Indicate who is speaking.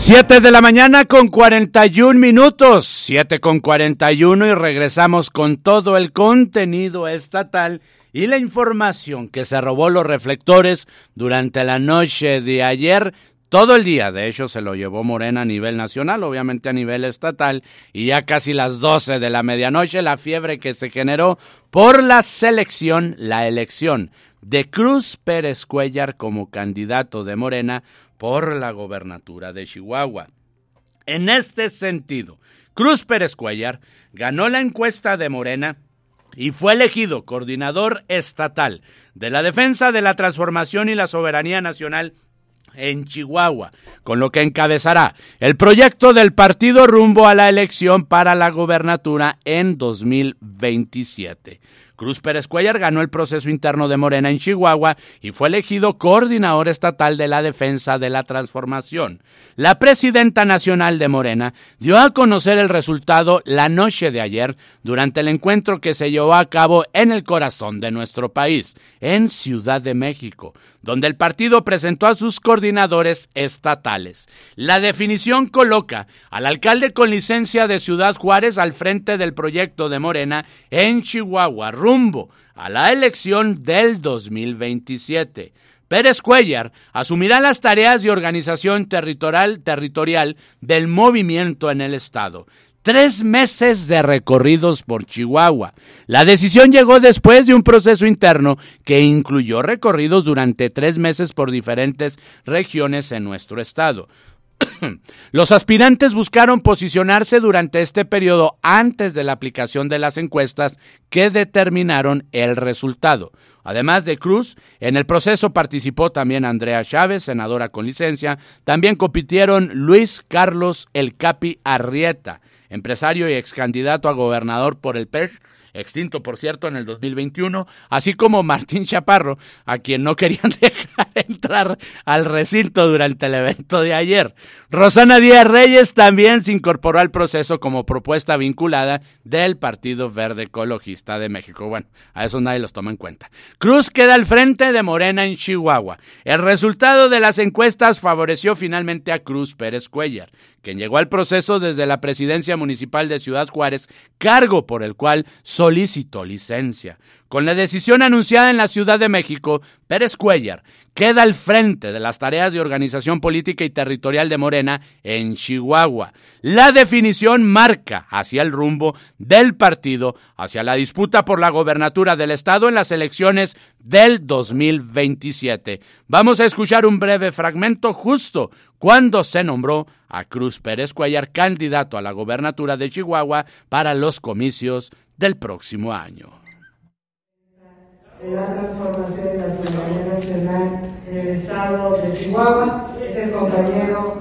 Speaker 1: 7 de la mañana con 41 minutos, 7 con 41 y regresamos con todo el contenido estatal y la información que se robó los reflectores durante la noche de ayer. Todo el día, de hecho, se lo llevó Morena a nivel nacional, obviamente a nivel estatal, y ya casi las 12 de la medianoche, la fiebre que se generó por la elección de Cruz Pérez Cuéllar como candidato de Morena por la gobernatura de Chihuahua. En este sentido, Cruz Pérez Cuéllar ganó la encuesta de Morena y fue elegido coordinador estatal de la defensa de la transformación y la soberanía nacional en Chihuahua, con lo que encabezará el proyecto del partido rumbo a la elección para la gobernatura en 2027. Cruz Pérez Cuéllar ganó el proceso interno de Morena en Chihuahua y fue elegido coordinador estatal de la defensa de la transformación. La presidenta nacional de Morena dio a conocer el resultado la noche de ayer durante el encuentro que se llevó a cabo en el corazón de nuestro país, en Ciudad de México, donde el partido presentó a sus coordinadores estatales. La definición coloca al alcalde con licencia de Ciudad Juárez al frente del proyecto de Morena en Chihuahua, rumbo a la elección del 2027. Pérez Cuéllar asumirá las tareas de organización territorial del movimiento en el estado. 3 meses de recorridos por Chihuahua. La decisión llegó después de un proceso interno que incluyó recorridos durante 3 meses por diferentes regiones en nuestro estado. Los aspirantes buscaron posicionarse durante este periodo antes de la aplicación de las encuestas que determinaron el resultado. Además de Cruz, en el proceso participó también Andrea Chávez, senadora con licencia. También compitieron Luis Carlos El Capi Arrieta, empresario y ex candidato a gobernador por el PES, extinto por cierto en el 2021, así como Martín Chaparro, a quien no querían dejar entrar al recinto durante el evento de ayer. Rosana Díaz Reyes también se incorporó al proceso como propuesta vinculada del Partido Verde Ecologista de México. Bueno, a eso nadie los toma en cuenta. Cruz queda al frente de Morena en Chihuahua. El resultado de las encuestas favoreció finalmente a Cruz Pérez Cuéllar, quien llegó al proceso desde la presidencia municipal de Ciudad Juárez, cargo por el cual solicitó licencia. Con la decisión anunciada en la Ciudad de México, Pérez Cuéllar queda al frente de las tareas de organización política y territorial de Morena en Chihuahua. La definición marca hacia el rumbo del partido hacia la disputa por la gobernatura del estado en las elecciones del 2027. Vamos a escuchar un breve fragmento justo cuando se nombró a Cruz Pérez Cuéllar candidato a la gobernatura de Chihuahua para los comicios del próximo año.
Speaker 2: De la transformación de la soberanía nacional en el estado de Chihuahua es el compañero